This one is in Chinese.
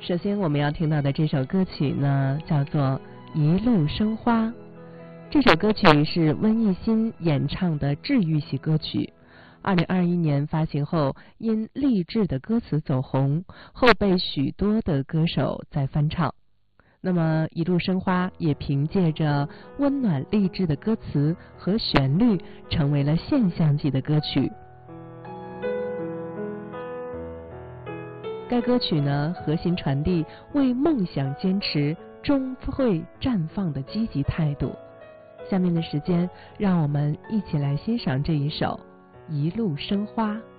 首先我们要听到的这首歌曲呢，叫做《一路生花》。这首歌曲是温逸欣演唱的治愈系歌曲。2021年发行后，因励志的歌词走红，后被许多的歌手在翻唱。那么《一路生花》也凭借着温暖励志的歌词和旋律，成为了现象级的歌曲。该歌曲呢，核心传递为梦想坚持终会绽放的积极态度。下面的时间，让我们一起来欣赏这一首《一路生花》。